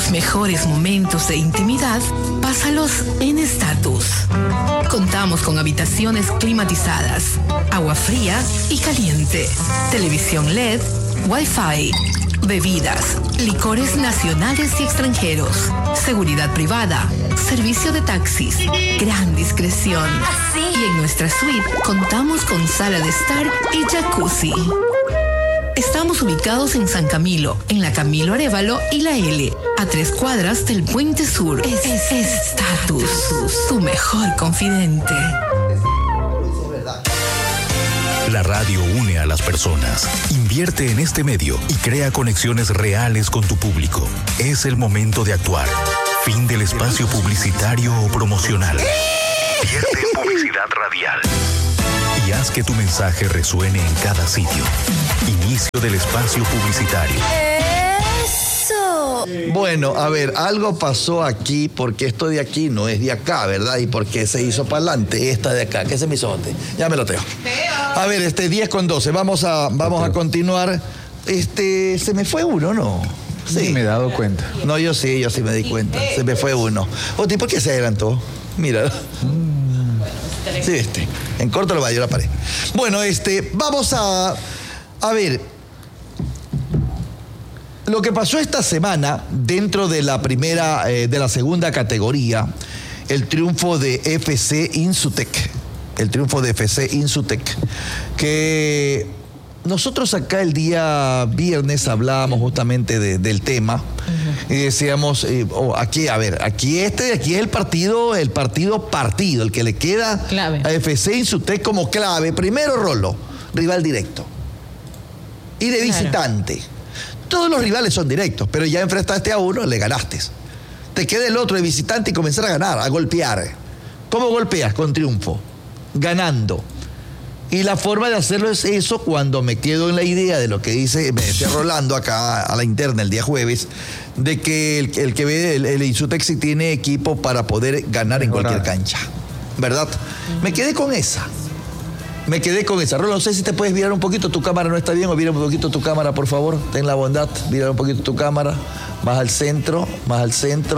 Tus mejores momentos de intimidad, pásalos en Estatus. Contamos con habitaciones climatizadas, agua fría y caliente, televisión LED, Wi-Fi, bebidas, licores nacionales y extranjeros, seguridad privada, servicio de taxis, gran discreción. Y en nuestra suite contamos con sala de estar y jacuzzi. Estamos ubicados en San Camilo, en la Camilo Arévalo y la L, a 3 cuadras del Puente Sur. Estatus, tu mejor confidente. La radio une a las personas. Invierte en este medio y crea conexiones reales con tu público. Es el momento de actuar. Fin del espacio publicitario o promocional. Invierte en publicidad radial. Y haz que tu mensaje resuene en cada sitio. Inicio del espacio publicitario. ¡Eso! Bueno, a ver, algo pasó aquí, porque esto de aquí no es de acá, ¿verdad? ¿Y por qué se hizo para adelante esta de acá? ¿Qué se me hizo antes? Ya me lo tengo. A ver, 10:12, vamos a continuar. Se me fue uno, ¿no? Sí. Me he dado cuenta. No, yo sí me di cuenta. Se me fue uno. Oti, ¿por qué se adelantó? Mira. Sí, en corto lo va a yo la pared. Bueno, vamos a ver. Lo que pasó esta semana dentro de la segunda categoría, el triunfo de FC Insutec. Que nosotros acá el día viernes hablábamos justamente del tema. Uh-huh. Y decíamos, aquí es el partido, el que le queda clave a FC Insutec como clave. Primero, Rolo, rival directo. Y de visitante. Todos los rivales son directos, pero ya enfrentaste a uno, le ganaste. Te queda el otro de visitante y comenzar a ganar, a golpear. ¿Cómo golpeas? Con triunfo, ganando. Y la forma de hacerlo es eso. Cuando me quedo en la idea de lo que me decía Rolando acá a la interna el día jueves, de que el que ve el Insutec sí tiene equipo para poder ganar en cualquier cancha, ¿verdad? Me quedé con esa. Rolo, no sé si te puedes virar un poquito, tu cámara no está bien, o vira un poquito tu cámara, por favor. Ten la bondad, virar un poquito tu cámara. Más al centro, al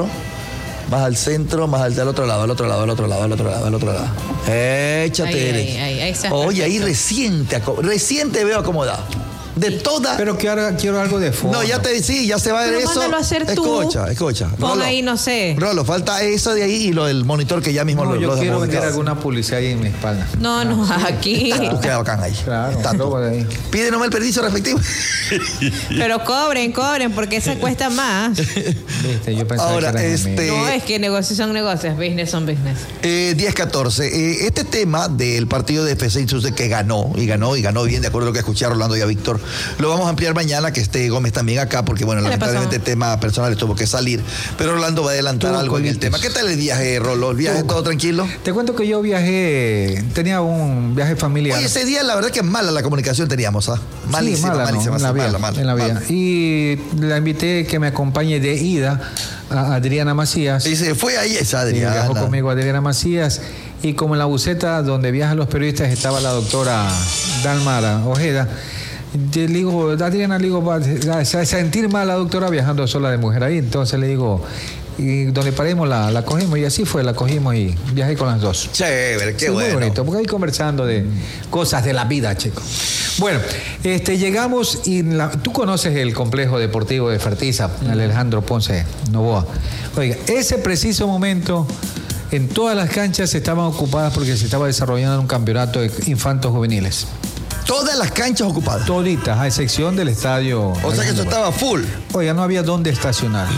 otro lado. Échate. Ahí está. Oye, ahí recién te veo acomodado. De toda. Pero que ahora quiero algo de fondo. No, ya se va a ver eso. Mándalo a hacer tú. Escucha. Pon ahí, no sé. Rolo, falta eso de ahí y lo del monitor que ya mismo no, lo yo quiero meter alguna publicidad ahí en mi espalda. No, aquí. Tú quedas bacán ahí. Claro, de ahí. Pide nomás el permiso respectivo. Pero cobren, porque esa cuesta más. Viste, yo pensaba ahora, que No, es que negocios son negocios, business son business. 10-14. Este tema del partido de FC Insutec que ganó bien, de acuerdo a lo que escuché a Rolando y a Víctor, lo vamos a ampliar mañana, que esté Gómez también acá, porque bueno, lamentablemente el tema personal tuvo que salir, pero Rolando va a adelantar algo en el tema. ¿Qué tal el viaje, Rolo? ¿El viaje todo tranquilo? Te cuento que yo tenía un viaje familiar. Oye, ese día la verdad que mala la comunicación teníamos, ¿ah? Malísima. En la vía. Y la invité que me acompañe de ida a Adriana Macías. Y se fue ahí esa Adriana. Viajó conmigo Adriana Macías, y como en la buseta donde viajan los periodistas estaba la doctora Dalmara Ojeda. Le digo, Adriana, a sentir mal la doctora viajando sola de mujer ahí. Entonces le digo, y donde paremos la cogimos, y así fue, la cogimos y viajé con las dos. Chévere, qué bueno. Muy bonito, porque ahí conversando de cosas de la vida, chicos. Bueno, llegamos y tú conoces el complejo deportivo de Fertiza, Alejandro Ponce Novoa. Oiga, ese preciso momento, en todas las canchas estaban ocupadas porque se estaba desarrollando un campeonato de infantos juveniles. Todas las canchas ocupadas. Toditas, a excepción del estadio. O sea que eso estaba full. Oiga, no había dónde estacionar.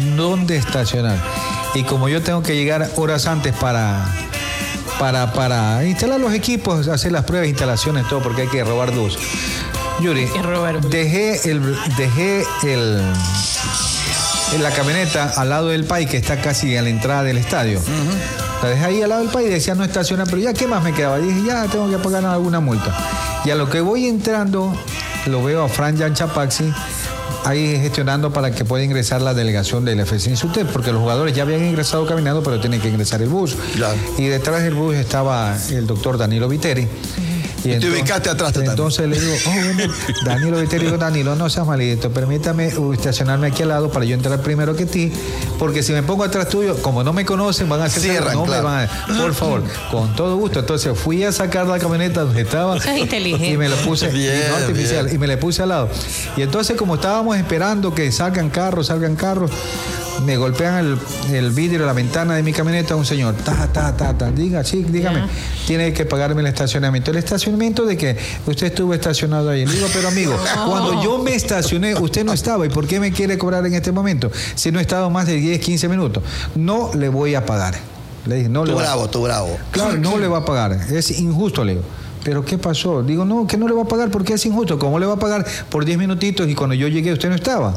Y como yo tengo que llegar horas antes para instalar los equipos, hacer las pruebas, instalaciones, todo, porque hay que robar luz. Yuri, dejé la camioneta al lado del PAI, que está casi a la entrada del estadio. Uh-huh. La dejé ahí al lado del PAI y decía no estacionar, pero ya, ¿qué más me quedaba? Dije, ya tengo que pagar alguna multa. Y a lo que voy entrando, lo veo a Fran Jan Chapaxi ahí gestionando para que pueda ingresar la delegación del FC Insutec, porque los jugadores ya habían ingresado caminando, pero tienen que ingresar el bus. Claro. Y detrás del bus estaba el doctor Danilo Viteri. Y te ubicaste atrás tú entonces también. le digo, bueno, Danilo Viteri, digo, Danilo, no seas malito, permítame estacionarme aquí al lado para yo entrar primero que ti, porque si me pongo atrás tuyo, como no me conocen, van a hacer Cierran, no claro. me van a... Por favor, con todo gusto. Entonces fui a sacar la camioneta donde estaba. Eso es inteligente. Y me lo puse, Bien, no artificial, bien. y me le puse al lado. Y entonces, como estábamos esperando que salgan carros, me golpean el vidrio, la ventana de mi camioneta un señor. Dígame, tiene que pagarme el estacionamiento. El estacionamiento de que usted estuvo estacionado ahí. Le digo, pero amigo, cuando yo me estacioné, usted no estaba. ¿Y por qué me quiere cobrar en este momento? Si no he estado más de 10, 15 minutos. No le voy a pagar. Le dije, no le voy a pagar. Tú bravo. Claro, no le va a pagar. Es injusto, le digo. ¿Pero qué pasó? Digo, no, que no le va a pagar porque es injusto. ¿Cómo le va a pagar por 10 minutitos y cuando yo llegué usted no estaba?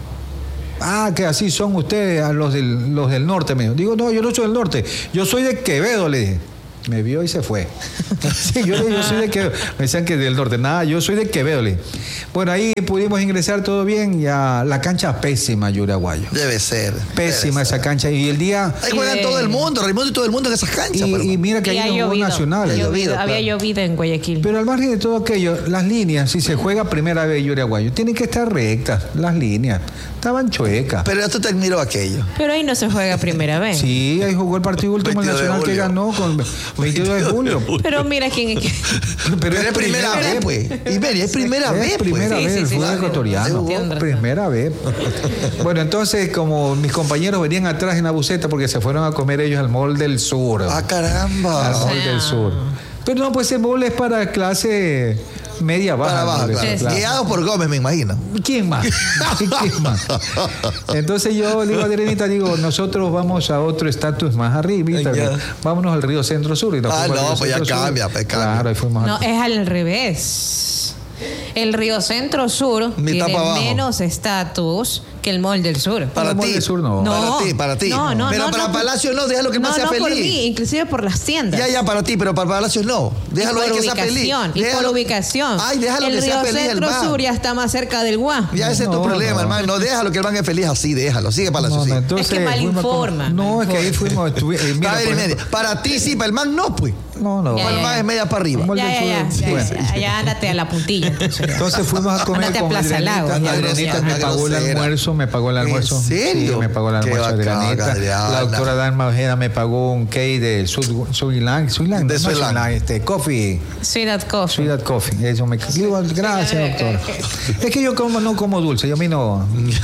Ah, que así son ustedes, los del norte, me dijo. Digo, no, yo no soy del norte, yo soy de Quevedo, le dije. Me vio y se fue. Sí, yo le dije, yo soy de Quevedo. Me decían que del norte. Nada, yo soy de Quevedo, le dije. Bueno, ahí pudimos ingresar todo bien. Ya la cancha pésima, Yuri Aguayo. Debe ser. Pésima esa cancha. Y el día... Ahí juegan todo el mundo, Raimundo y todo el mundo en esas canchas. Y mira que Y hay un juego nacional. Había llovido en Guayaquil. Pero al margen de todo aquello, las líneas, si se juega primera vez Yuri Aguayo, tienen que estar rectas, las líneas. Estaban chuecas. Pero esto te admiro aquello. Pero ahí no se juega primera vez. Sí, ahí jugó el partido último 22 de nacional que julio. ganó con 22 de julio. Pero mira quién es. Pero es primera vez, pues. Y Mary, es primera vez, pues. Primera Sí, vez sí, el sí, fútbol sí. ecuatoriano. Tienes razón. Primera vez. Bueno, entonces, como mis compañeros venían atrás en la buseta porque se fueron a comer ellos al Mall del Sur. Ah, caramba. Al Mall del Sur. Pero no, pues el mall es para clase media baja. Para abajo, ¿no? claro. Sí, sí. Guiados por Gómez, me imagino. ¿Quién más? ¿Quién más? Entonces yo le digo a Adrianita, nosotros vamos a otro estatus más arribita. Ya. Vámonos al Río Centro Sur. Y nos Ah, fuimos al no, Río pues ya Centro Sur. cambia, pues cambia. Claro, ahí fuimos No, a... es al revés. El Río Centro Sur Mitad tiene para abajo. menos estatus que el Mall del Sur. Para el Mall ti. del Sur no. Para ti. No, Pero no, para no, Palacio no, déjalo que no, más sea no feliz. por mí, inclusive por las tiendas. Ya, para ti, pero para Palacios no. Déjalo y ahí por que sea feliz. ubicación, y por Déjalo- ubicación. Ay, déjalo el que sea Río feliz el Centro man. Sur ya está más cerca del Guá. Ya ese es tu No, problema, no. hermano. No, déjalo que el man es feliz así, déjalo. Sigue Palacios, sí. Es que mal fuimos a informa, comer- No, mal es que ahí fuimos... mira, A ver, por y media. ejemplo- Para ti sí, para el man no, pues. No. Ya, Para el man es media para arriba. Mall Ya, del Sur, ya, bueno. ya, ándate a la puntilla. Entonces fuimos a comer Ándate a con Plaza Adrianita. Lago, ya, Adrianita ya. me pagó el Grosera. almuerzo, ¿En serio? Sí, me pagó el Qué almuerzo de bacán, Adrianita. Adriana. La doctora Dalma Ojeda me pagó un cake de Suilang, De Suilang. coffee. Ciudad Coffee. Sweet Coffee. Eso me digo, gracias, doctor. Es que yo no como dulce, yo a mí no.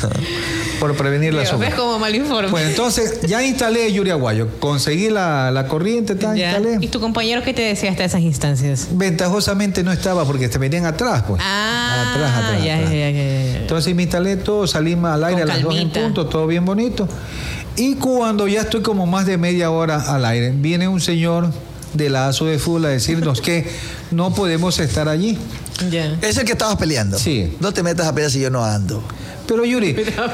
Por prevenir la ¿Ves azúcar. cómo mal informa? Bueno, entonces ya instalé Yuri Aguayo. Conseguí la corriente, Ya. instalé. ¿Y tu compañero qué te decía hasta esas instancias? Ventajosamente no estaba porque te venían atrás, pues. Atrás. Ya. Entonces me instalé todo, salí al aire Con a las 2 en calmita. punto, todo bien bonito. Y cuando ya estoy como más de media hora al aire, viene un señor de la ASO de fútbol a decirnos que no podemos estar allí. Ya. Es el que estabas peleando. Sí. No te metas a pelear si yo no ando. Pero Yuri,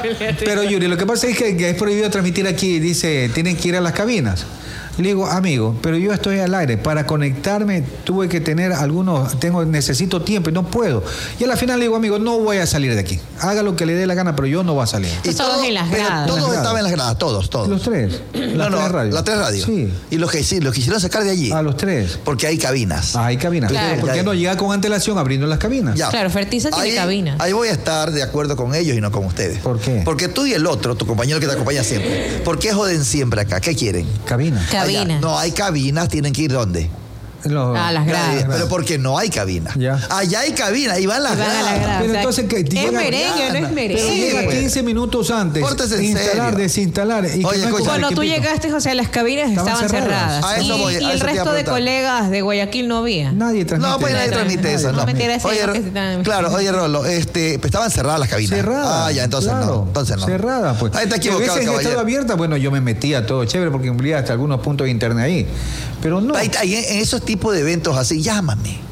lo que pasa es que es prohibido transmitir aquí, dice, tienen que ir a las cabinas. Le digo, amigo, pero yo estoy al aire. Para conectarme tuve que tener necesito tiempo y no puedo. Y a la final le digo, amigo, no voy a salir de aquí. Haga lo que le dé la gana, pero yo no voy a salir. Todos en las pero gradas. todos En las gradas. estaban en las gradas, todos. Los tres. No, Las tres radios. las tres radios. Sí. Y los quisieron sacar de allí. A los tres. Porque hay cabinas. Hay cabinas. Claro. ¿Por qué no llega con antelación abriendo las cabinas? Ya. Claro, Fertiza tiene cabina. Ahí voy a estar de acuerdo con ellos y no con ustedes. ¿Por qué? Porque tú y el otro, tu compañero que te acompaña siempre, ¿por qué joden siempre acá? ¿Qué quieren? Cabina. Cabina. Allá. No, hay cabinas, tienen que ir ¿dónde? A las gradas. Pero porque no hay cabina. Ya. Allá hay cabina, y van las Y van a la gradas. grada. Pero O sea, entonces, ¿qué? es Llega merengue, no es Pero merengue. llega 15 minutos antes. Pórtese en Instalar, serio. desinstalar. Y que Oye, no es escucha. como Cuando el tú equipito. llegaste, José, las cabinas Estaban estaban cerradas. cerradas. A eso voy, a y eso el te iba a resto de preguntar. colegas de Guayaquil no había. Nadie transmite. No, pues nadie transmite eso, No no. me interesa Oye, lo que están- claro, oye, Rolo, estaban cerradas las cabinas. Cerrada. Ah, ya, entonces claro, no. Entonces no. Cerrada, pues. Ahí está Que equivocado, hubiesen estado caballero. abiertas, bueno, yo me metía todo chévere porque cumplía hasta algunos puntos de internet ahí. Pero no. Ahí, en esos tipos de eventos así, llámame.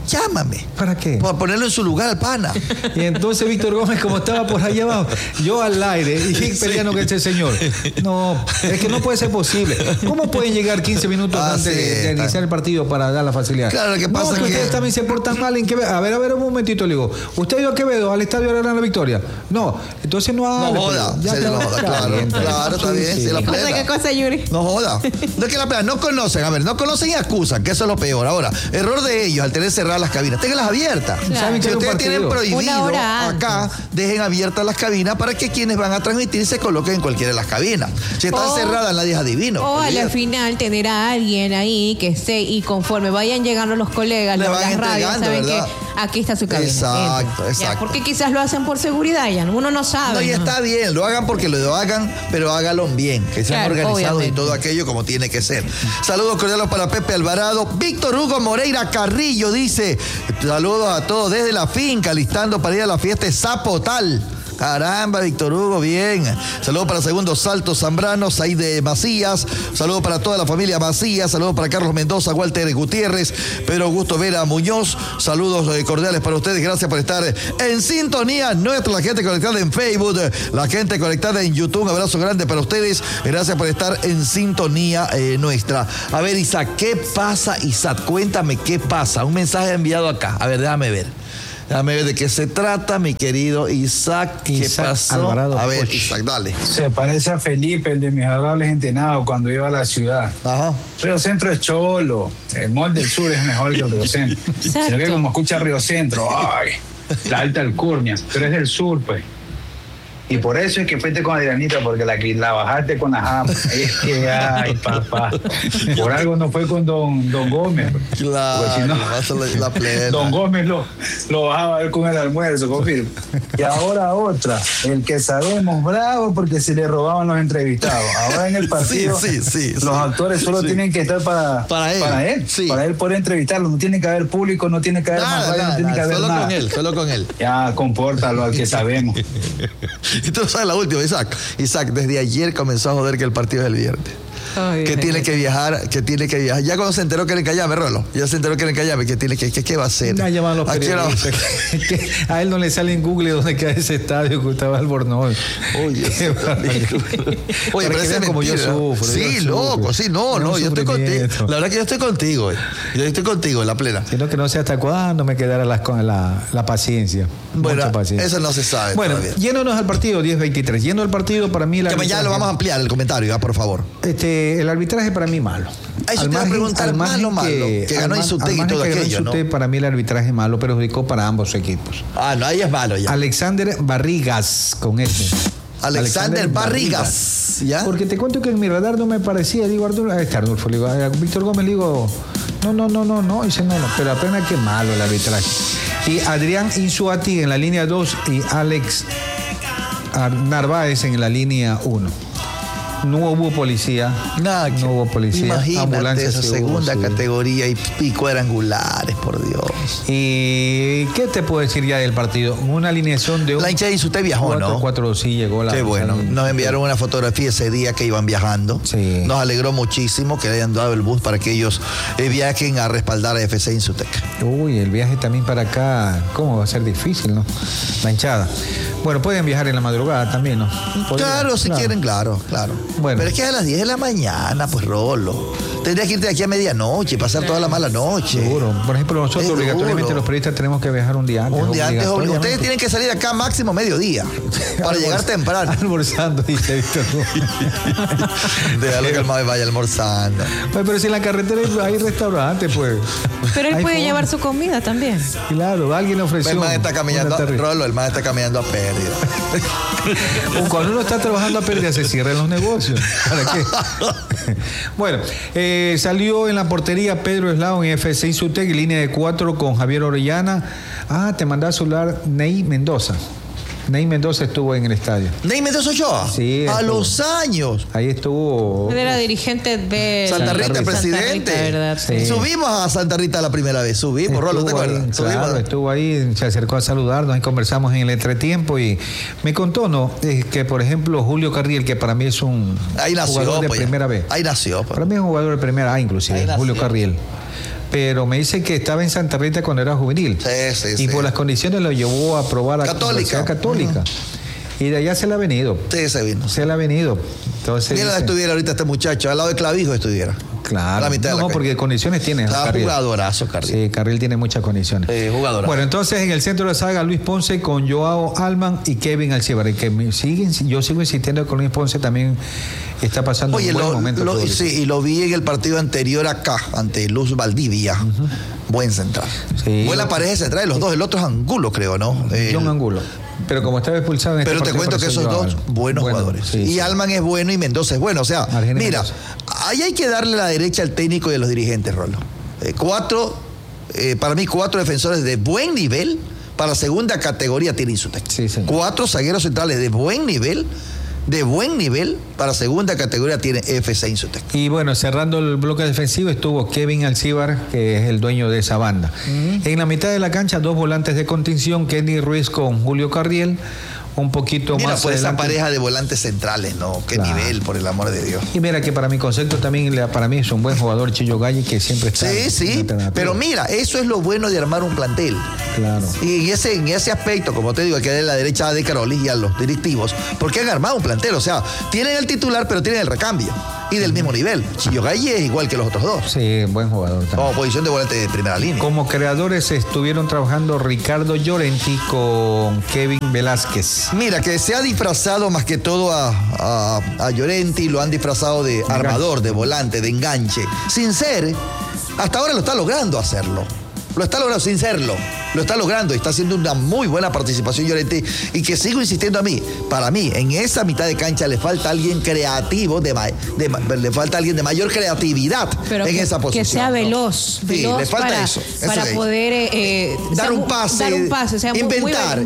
llámame. ¿Para qué? Para ponerlo en su lugar al pana. Y entonces Víctor Gómez, como estaba por allá abajo, yo al aire, y peleando con este señor. No, es que no puede ser posible. ¿Cómo pueden llegar 15 minutos antes de iniciar el partido para dar la facilidad? Claro, lo que pasa es que ustedes también se portan mal en Quevedo. A ver, un momentito, le digo. ¿Usted iba a Quevedo al estadio de la Victoria? No, entonces no hable. No joda, claro, está bien. Sí. La plena. ¿Qué cosa, Yuri? No joda. No es que la plena, no conocen y acusan, que eso es lo peor. Ahora, error de ellos al tener cerradas las cabinas. Ténganlas abiertas. Claro. Si ustedes tienen prohibido acá, dejen abiertas las cabinas para que quienes van a transmitir se coloquen en cualquiera de las cabinas. Si están cerradas, nadie es adivino. O a la final tener a alguien ahí que esté y conforme vayan llegando los colegas, Le las van radios, saben ¿verdad? que aquí está su cabina. Exacto. Ya, porque quizás lo hacen por seguridad, ya uno no sabe. No, y está bien, lo hagan porque lo hagan, pero háganlo bien, que sean organizados obviamente. y todo aquello como tiene que ser. Saludos cordiales para Pepe Alvarado. Víctor Hugo Moreira Carrillo dice, saludos a todos desde la finca, listando para ir a la fiesta de Zapotal. Caramba, Víctor Hugo, bien. Saludos para Segundo Salto Zambrano, Said de Macías. Saludos para toda la familia Macías. Saludos para Carlos Mendoza, Walter Gutiérrez, Pedro Augusto Vera Muñoz. Saludos cordiales para ustedes. Gracias por estar en sintonía nuestra, la gente conectada en Facebook, la gente conectada en YouTube. Un abrazo grande para ustedes. Gracias por estar en sintonía nuestra. A ver, Isaac, ¿qué pasa, Isaac? Cuéntame qué pasa. Un mensaje enviado acá. A ver, déjame ver. Déjame ver de qué se trata, mi querido Isaac. ¿Qué pasó? Alvarado, a ver, Poch. Isaac, dale. Se parece a Felipe, el de mis adorables entrenados, cuando iba a la ciudad. Ajá. Río Centro es cholo. El Mall del Sur es mejor que el Río Centro. Se ve como escucha Río Centro. Ay, la alta alcurnia. Pero es del sur, pues. Y por eso es que fuiste con Adrianita, porque la bajaste con la jama. Es que, ay, papá. Por algo no fue con don Gómez. Claro, Si no, la plena. don Gómez lo bajaba a ver con el almuerzo, confirmo. Y ahora otra, el que sabemos bravo porque se le robaban los entrevistados. Ahora en el partido, Sí, los actores solo tienen que estar para él. Sí. Para él poder entrevistarlo. No tiene que haber público, no tiene que haber más radio, no tiene que haber solo nada. solo con él. Ya, compórtalo al que sabemos. Y tú sabes la última, Isaac. Isaac, desde ayer comenzó a joder que el partido es el viernes. Ay, que tiene que viajar. Ya cuando se enteró que era en Cayame, Rolo, ya se enteró que era en Cayame, ¿qué va a hacer? No, llaman los ¿A qué hora va a periodistas. Que a él no le sale en Google dónde queda ese estadio que estaba Albornoz. Oye, Oye, pero ese es como yo mentira. sufro. Sí, loco, sí, no, yo estoy contigo. La verdad que yo estoy contigo, Yo estoy contigo en la plena. Sino que no sé hasta cuándo me quedará la paciencia. Bueno, Mucha paciencia. eso no se sabe. Bueno, todavía. yéndonos al partido 10-23. Yendo al partido, para mí Que ya lo vamos a ampliar el comentario, ya, por favor. el arbitraje para mí malo. Eso te iba a preguntar, malo, que ganó Insutegui y todo aquello, ¿no? Para mí el arbitraje malo perjudicó para ambos equipos. Ah, no, ahí es malo ya. Alexander Barrigas, con este. Alexander Barrigas, ¿ya? Porque te cuento que en mi radar no me parecía, digo, Arnulfo, le digo, a Víctor Gómez, le digo, no, dice no, pero apenas que malo el arbitraje. Y Adrián Insuati en la línea 2 y Alex Narváez en la línea 1. No hubo policía. Nada, no hubo policía. Imagínate Ambulancia esa sí segunda hubo, sí. categoría y cuadrangulares, por Dios. ¿Y qué te puedo decir ya del partido? Una alineación de... La hincha de Insutegui viajó, ¿no? 4 sí llegó la... Qué bueno. Nos enviaron una fotografía ese día que iban viajando. Sí. Nos alegró muchísimo que le hayan dado el bus para que ellos viajen a respaldar a FC Insutec. Uy, el viaje también para acá, ¿cómo va a ser difícil, no? La hinchada. Bueno, pueden viajar en la madrugada también, ¿no? Claro, si quieren, claro. Bueno. Pero es que a las 10 de la mañana, pues, Rolo. Tendrías que irte de aquí a medianoche y pasar toda la mala noche. Seguro. Por ejemplo, nosotros Es obligatoriamente duro. los periodistas tenemos que viajar un día antes. Un día antes, obligatoriamente. ustedes tienen que salir acá máximo mediodía para llegar temprano. Almorzando, dice Víctor. Déjalo que el mae vaya almorzando. Pues, pero si en la carretera hay restaurantes, pues. Pero él Hay puede forma. llevar su comida también. Claro, alguien ofreció. El mae está caminando, una terrible. Rolo, el mae está caminando a pérdida. O cuando uno está trabajando a pérdida se cierran los negocios. ¿Para qué? Bueno, salió en la portería Pedro Eslao en FC Insutec, línea de 4 con Javier Orellana. Te mandaba a celular Ney Mendoza. Ney Mendoza estuvo en el estadio. ¿Ney Mendoza Ochoa? Sí, A estuvo. los años. Ahí estuvo. Él era dirigente de Santa Rita, presidente. ¿verdad? Sí. Subimos a Santa Rita la primera vez. Subimos, Rolo, ¿te Estuvo ahí, acuerdas? claro, Subimos. estuvo ahí, se acercó a saludarnos y conversamos en el entretiempo y me contó, ¿no? Que, por ejemplo, Julio Carriel, que para mí es un Ahí nació, jugador de pues, ya. primera vez. Ahí nació, pues. Para mí es un jugador de primera A, inclusive, Ahí nació. Julio Carriel. pero me dice que estaba en Santa Rita cuando era juvenil. Y por las condiciones lo llevó a probar a Universidad Católica. Y de allá se le ha venido. Sí, se vino. Se le ha venido. Entonces, mira donde estuviera ahorita este muchacho, al lado de Clavijo estuviera. Claro. La mitad de no, porque condiciones tiene. Está jugadorazo, Carriel. Sí, Carriel tiene muchas condiciones. Jugadorazo. Bueno, entonces en el centro de la saga, Luis Ponce con Joao Alman y Kevin Alcibar. Yo sigo insistiendo con Luis Ponce también está pasando un buen momento. Sí, y lo vi en el partido anterior acá, ante Luz Valdivia. Buen central. Sí, buena pareja de central, los dos. El otro es Angulo, creo, ¿no? John Angulo. Pero como estaba expulsado en este partido. Pero te cuento que esos dos buenos jugadores. Sí, y Alman es bueno y Mendoza es bueno. O sea, Argentina, mira, ahí hay que darle la derecha al técnico y a los dirigentes, Rolo. Para mí, 4 defensores de buen nivel para segunda categoría tiene Insutec. Sí, 4 zagueros centrales de buen nivel para segunda categoría tiene FC Insutec. Y bueno, cerrando el bloque defensivo estuvo Kevin Alcibar, que es el dueño de esa banda. En la mitad de la cancha, 2 volantes de contención, Kenny Ruiz con Julio Carriel. Un poquito mira, más pues esa pareja de volantes centrales, ¿no? Qué nivel, por el amor de Dios. Y mira que para mi concepto también, para mí es un buen jugador Chillo Galle, que siempre está... Sí, pero mira, eso es lo bueno de armar un plantel. Claro. Y en ese aspecto, como te digo, que de la derecha de Carolis y a los directivos, porque han armado un plantel, o sea, tienen el titular, pero tienen el recambio. Y del mismo nivel. Chillo Galle es igual que los otros dos. Sí, buen jugador también. Como posición de volante de primera línea. Como creadores estuvieron trabajando Ricardo Llorenti con Kevin Velázquez. Mira, que se ha disfrazado más que todo a Llorenti, lo han disfrazado de armador, de volante, de enganche. Sin ser, hasta ahora lo está logrando hacerlo. Lo está logrando sin serlo. Lo está logrando y está haciendo una muy buena participación Llorenti. Y que sigo insistiendo para mí, en esa mitad de cancha le falta alguien creativo, le falta alguien de mayor creatividad en esa posición. Que sea veloz. Sí, le falta eso. Para poder dar un pase. O sea, inventar.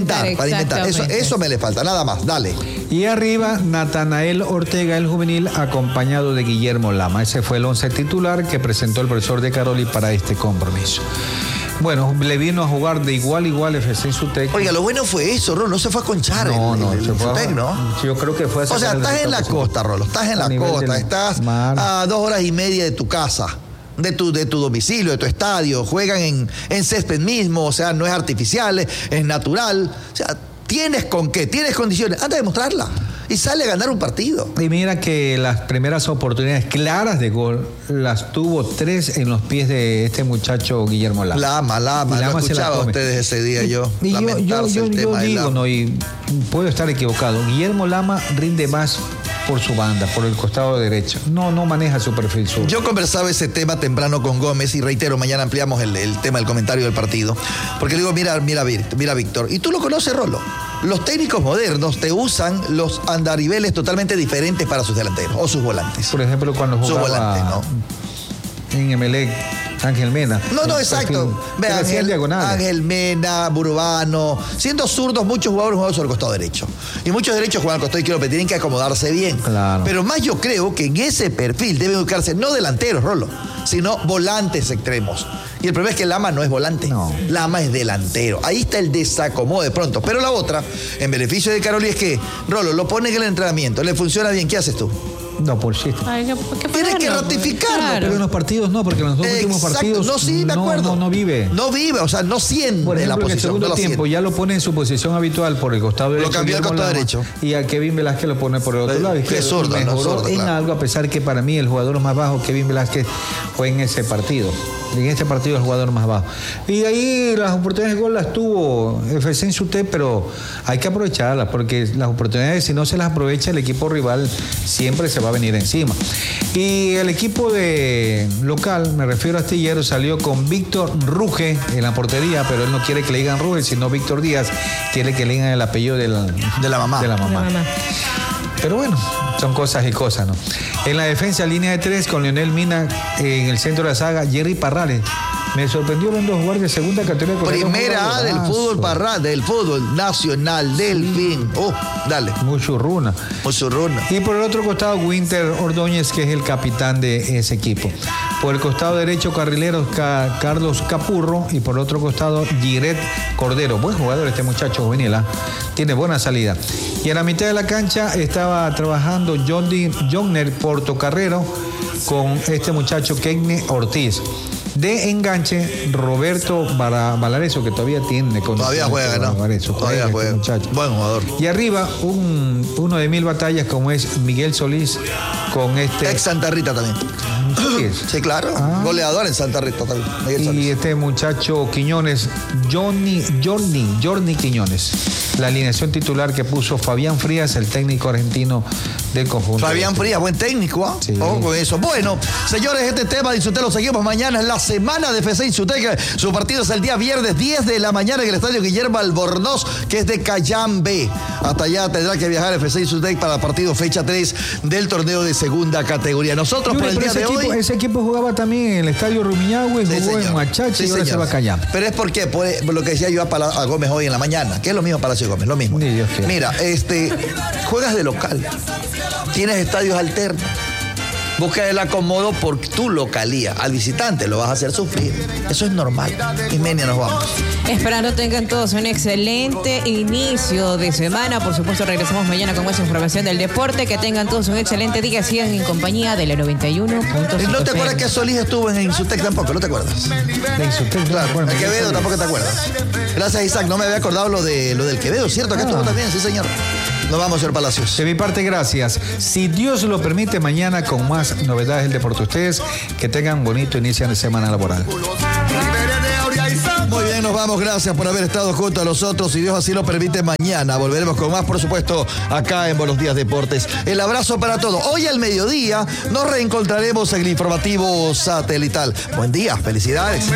Eso me le falta, nada más. Dale. Y arriba, Natanael Ortega, el juvenil, acompañado de Guillermo Lama. Ese fue el 11 titular que presentó el profesor de Caroli para este compromiso. Bueno, le vino a jugar de igual FC Insutec. Oiga, lo bueno fue eso, Rolo, no se fue a conchar el Insutec, ¿no? Yo creo que fue a... O sea, estás en la costa, Rolo, estás en la costa, estás a 2 horas y media de tu casa, de tu domicilio, de tu estadio, juegan en césped mismo, o sea, no es artificial, es natural, o sea, tienes con qué, tienes condiciones, anda a demostrarla. Y sale a ganar un partido. Y mira que las primeras oportunidades claras de gol las tuvo 3 en los pies de este muchacho Guillermo Lama. Lama lo escuchaba a ustedes ese día yo. Y yo digo, no, y puedo estar equivocado, Guillermo Lama rinde más por su banda, por el costado derecho. No maneja su perfil sur. Yo conversaba ese tema temprano con Gómez y reitero, mañana ampliamos el tema del comentario del partido. Porque le digo, mira Víctor, y tú lo conoces, Rolo. Los técnicos modernos te usan los andariveles totalmente diferentes para sus delanteros o sus volantes. Por ejemplo, cuando jugaba sus volantes, ¿no? En Emelec, Ángel Mena. No, exacto. Ve, Ángel Mena, Burbano. Siendo zurdos, muchos jugadores juegan sobre el costado derecho. Y muchos derechos juegan al costado izquierdo, pero tienen que acomodarse bien. Claro. Pero más yo creo que en ese perfil deben buscarse no delanteros, Rolo, sino volantes extremos. Y el problema es que Lama no es volante. No. Lama es delantero. Ahí está el desacomodo de pronto. Pero la otra, en beneficio de Caroli, es que, Rolo, lo pone en el entrenamiento, le funciona bien. ¿Qué haces tú? No, por cierto. Tienes que ratificarlo. Claro. Pero en los partidos no, porque en los 2 últimos partidos no, sí, de acuerdo. No vive. No vive, o sea, no siente por ejemplo, la posición. En el segundo tiempo ya lo pone en su posición habitual por el costado derecho. Lo cambió al costado derecho. Y a Kevin Velázquez lo pone por el otro lado. Que zurdo, mejoró en algo, a pesar que para mí el jugador más bajo, Kevin Velázquez, fue en ese partido. En este partido el jugador más bajo. Y de ahí las oportunidades de gol las tuvo FC Insutec, pero hay que aprovecharlas, porque las oportunidades, si no se las aprovecha, el equipo rival siempre se va a venir encima. Y el equipo de local, me refiero a Astillero, salió con Víctor Ruge en la portería, pero él no quiere que le digan Ruge, sino Víctor Díaz, quiere que le digan el apellido de la mamá. Pero bueno, son cosas y cosas, ¿no? En la defensa, línea de 3, con Leonel Mina en el centro de la saga, Jerry Parrales. Me sorprendió viendo jugar de segunda categoría. Primera A del fútbol del fútbol nacional, del fin. Dale. Muchurruna. Y por el otro costado, Winter Ordóñez, que es el capitán de ese equipo. Por el costado derecho, carrileros Carlos Capurro. Y por el otro costado, Giret Cordero. Buen jugador este muchacho juvenil, ¿eh? Tiene buena salida. Y en la mitad de la cancha estaba trabajando Jonner Portocarrero con este muchacho Kenny Ortiz. De enganche, Roberto Valareso, que todavía tiene. Todavía juega, ¿no? Todavía juega. Muchacho. Buen jugador. Y arriba, uno de 1000 batallas, como es Miguel Solís, con este. Ex Santa Rita también. Sí, claro. Goleador en Santa Rita también. Miguel Solís. Y este muchacho Quiñones, Jorni Quiñones. La alineación titular que puso Fabián Frías, el técnico argentino del conjunto. Fabián Frías, buen técnico, ¿ah? Sí. Ojo con eso. Bueno, señores, este tema de Insutel lo seguimos mañana. Es la semana de FC Insutel. Su partido es el día viernes, 10 de la mañana en el estadio Guillermo Albornoz, que es de Cayambe. Hasta allá tendrá que viajar FC Insutel para el partido fecha 3 del torneo de segunda categoría. Nosotros por el día de hoy. Ese equipo jugaba también en el estadio Rumiñahui, Sí, jugó en señor. Machachi Sí, y ahora señor. se va a Cayambe. Pero es porque, por lo que decía yo a Gómez hoy en la mañana, que es lo mismo Palacio Gómez, lo mismo. Ni Dios quiera. Mira, juegas de local, tienes estadios alternos, busca el acomodo por tu localía. Al visitante lo vas a hacer sufrir. Eso es normal. Ismenia, nos vamos. Esperando tengan todos un excelente inicio de semana. Por supuesto, regresamos mañana con más información del deporte. Que tengan todos un excelente día. Sigan en compañía de la 91.5. ¿No te acuerdas que Solís estuvo en Insutec tampoco? ¿No te acuerdas? De Insultec, Claro, bueno, el Quevedo tampoco te acuerdas. Gracias, Isaac. No me había acordado lo del Quevedo, ¿cierto? Que estuvo también, sí, señor. Nos vamos, señor Palacios. De mi parte, gracias. Si Dios lo permite, mañana con más novedades del deporte. Ustedes que tengan bonito inicio de semana laboral. Muy bien, nos vamos. Gracias por haber estado junto a nosotros. Si Dios así lo permite, mañana volveremos con más, por supuesto, acá en Buenos Días Deportes. El abrazo para todos. Hoy al mediodía nos reencontraremos en el informativo satelital. Buen día, felicidades.